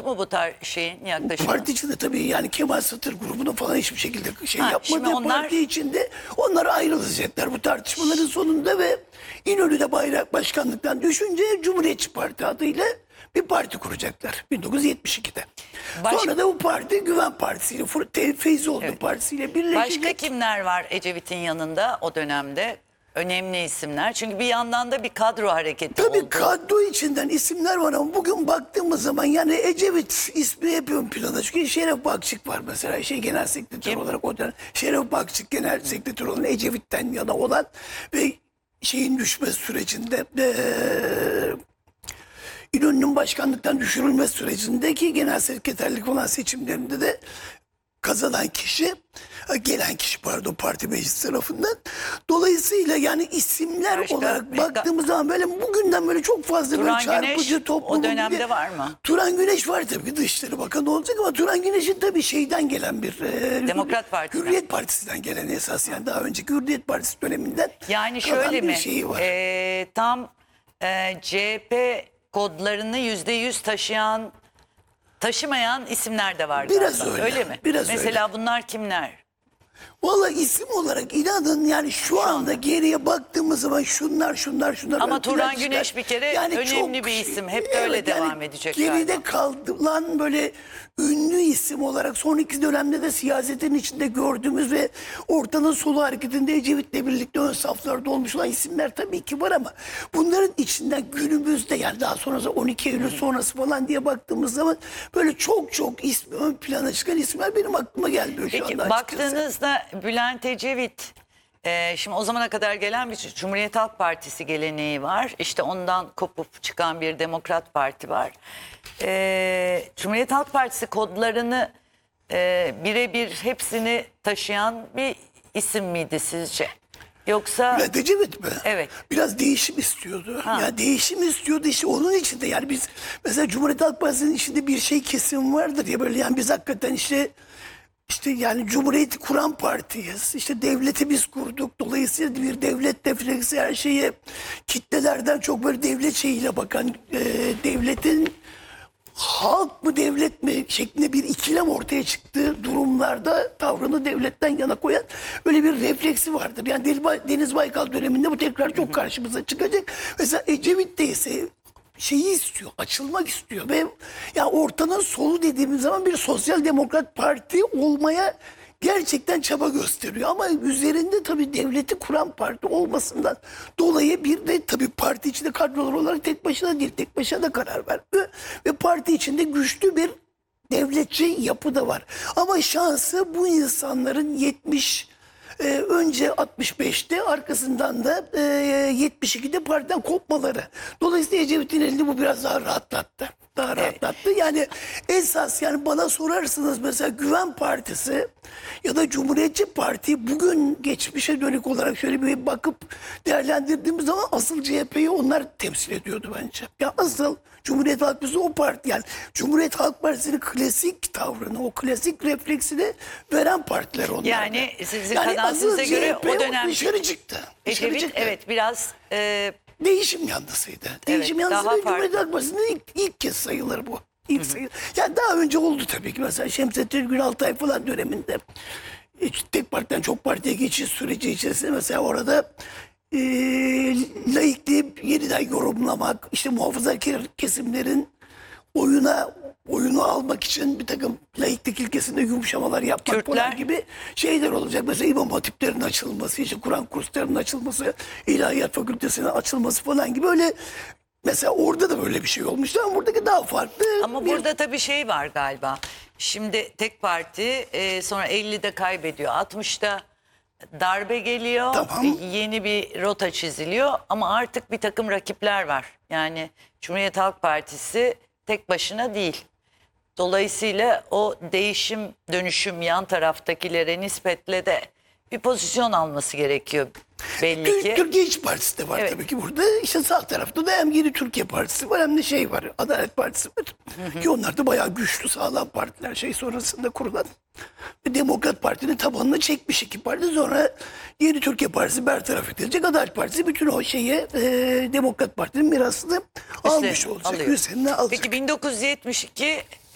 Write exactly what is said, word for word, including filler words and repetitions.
mu bu tarz şeyin yaklaşımı? Parti içinde tabii yani Kemal Satır grubuna falan hiçbir şekilde şey Ha, yapmadı. şimdi onlar- Parti içinde onlar ayrılacaklar bu tartışmaların sonunda ve İnönü'de bayrak başkanlıktan düşünce Cumhuriyetçi Parti adıyla bir parti kuracaklar bin dokuz yüz yetmiş ikide. Baş- Sonra da bu parti Güven Partisi ile Fur- Feyzoğlu Evet. Partisi ile birleşecek. Başka kimler var Ecevit'in yanında o dönemde? Önemli isimler. Çünkü bir yandan da bir kadro hareketi Tabii oldu. kadro içinden isimler var ama bugün baktığımız zaman yani Ecevit ismi hep ön plana çıkıyor. Şeref Bakçık var mesela şey genel sekreter Kim? olarak o dönem. Şeref Bakçık genel sekreter olan Ecevit'ten yana olan ve şeyin düşme sürecinde eee İnönü'nün başkanlıktan düşürülme sürecindeki genel sekreterlik olan seçimlerinde de kazanan kişi, gelen kişi pardon parti meclis tarafından. Dolayısıyla yani isimler Başka- olarak başka- baktığımız zaman böyle bugünden böyle çok fazla Turan böyle çarpıcı Güneş toplumun o dönemde bir de- var mı? Turan Güneş var tabii Dışişleri Bakanı olacak ama Turan Güneş'in tabii şeyden gelen bir e, Demokrat Parti'den. Hürriyet Partisi'den gelen esas yani daha önceki Hürriyet Partisi döneminden Yani kalan şöyle bir mi? şeyi var. Ee, tam e, C H P kodlarını yüzde yüz taşıyan, taşımayan isimler de var Biraz galiba. öyle, mi? biraz Mesela bunlar kimler? Valla isim olarak inanın yani şu anda geriye baktığımız zaman şunlar şunlar şunlar. Ama ön plana Turan çıkar. Güneş bir kere önemli çok bir isim. Hep de öyle devam edecek Geride galiba. kalan böyle ünlü isim olarak son iki dönemde de siyasetin içinde gördüğümüz ve ortanın solu hareketinde Ecevit'le birlikte ön saflarda olmuş olan isimler tabii ki var ama bunların içinden günümüzde yani daha sonrası on iki Eylül sonrası falan diye baktığımız zaman böyle çok çok ismi ön plana çıkan isimler benim aklıma gelmiyor şu Peki anda açıkçası. baktığınızda Bülent Ecevit, e, şimdi o zamana kadar gelen bir Cumhuriyet Halk Partisi geleneği var. İşte ondan kopup çıkan bir Demokrat Parti var. E, Cumhuriyet Halk Partisi kodlarını e, birebir hepsini taşıyan bir isim miydi sizce? Yoksa Bülent Ecevit mi? Evet. Biraz değişim istiyordu. Ya değişim istiyordu işte onun içinde yani biz mesela Cumhuriyet Halk Partisi'nin içinde bir şey kesim vardır ya böyle yani biz hakikaten işte işte yani Cumhuriyeti kuran partiyiz. İşte devleti biz kurduk. Dolayısıyla bir devlet refleksi her şeye kitlelerden çok böyle devlet şeyiyle bakan e, devletin halk mı devlet mi şeklinde bir ikilem ortaya çıktığı durumlarda tavrını devletten yana koyan öyle bir refleksi vardır. Yani Deniz Bay- Deniz Baykal döneminde bu tekrar çok karşımıza çıkacak. Mesela Ecevit de ise şeyi istiyor, açılmak istiyor ve ya ortanın solu dediğimiz zaman bir sosyal demokrat parti olmaya gerçekten çaba gösteriyor. Ama üzerinde tabii devleti kuran parti olmasından dolayı bir de tabii parti içinde kadrolar olarak tek başına değil, tek başına da karar vermiyor. Ve parti içinde güçlü bir devletçi yapı da var. Ama şansı bu insanların yetmiş e, önce altmış beşte arkasından da e, yetmiş ikide partiden kopmaları. Dolayısıyla Ecevit'in elini bu biraz daha rahatlattı. Daha rahatlattı. Yani esas yani bana sorarsınız mesela Güven Partisi ya da Cumhuriyetçi Parti bugün geçmişe dönük olarak şöyle bir bakıp değerlendirdiğimiz zaman asıl C H P'yi onlar temsil ediyordu bence. Ya asıl Cumhuriyet Halk Partisi o parti yani Cumhuriyet Halk Partisi'nin klasik tavrını, o klasik refleksini veren partiler onlar. Yani sizin asıl kanaatinize göre C H P o dönem dışarı çıktı. Dışarı Ecevit çıktı. evet biraz e, Değişim yanlısıydı. Değişim Evet, yanlısı daha da Cumhuriyet Halk Partisi'nde ilk, ilk kez sayılır bu. İlk sayılır. Yani daha önce oldu tabii ki. Mesela Şemsettin Günaltay falan döneminde e, tek partiden çok partiye geçiş süreci içerisinde mesela orada e, laikliği yeniden yorumlamak, işte muhafazakar kesimlerin oyuna oyunu almak için bir takım laiklik ilkesinde yumuşamalar yapmak Kürtler. falan gibi şeyler olacak. Mesela İmam Hatiplerin açılması, işte Kur'an kurslarının açılması, İlahiyat Fakültesinin açılması falan gibi öyle mesela orada da böyle bir şey olmuştu ama buradaki daha farklı. ama bir- burada tabii şey var galiba. Şimdi tek parti e, sonra ellide kaybediyor. altmışta darbe geliyor. Tamam. e, Yeni bir rota çiziliyor ama artık bir takım rakipler var. Yani Cumhuriyet Halk Partisi tek başına değil. Dolayısıyla o değişim, dönüşüm yan taraftakilere nispetle de bir pozisyon alması gerekiyor belli Tür- ki. Türkiye İş Partisi de var Evet. tabii ki burada. İşte sağ tarafta da hem Yeni Türkiye Partisi var hem de şey var. Adalet Partisi var. Ki onlar da bayağı güçlü sağlam partiler şey sonrasında kurulan. Ve Demokrat Parti'nin tabanını çekmiş iki parti. Sonra Yeni Türkiye Partisi bertaraf edilecek. Adalet Partisi bütün o şeye e, Demokrat Parti'nin mirasını almış olacak. alıyor. Üzerine alacak. Peki bin dokuz yüz yetmiş iki